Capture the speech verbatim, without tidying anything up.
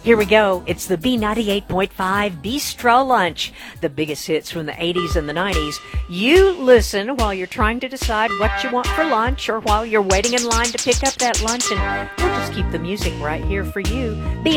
Here we go. It's the B ninety-eight point five Bistro Lunch, the biggest hits from the eighties and the nineties. You listen while you're trying to decide what you want for lunch or while you're waiting in line to pick up that lunch, and we'll just keep the music right here for you. B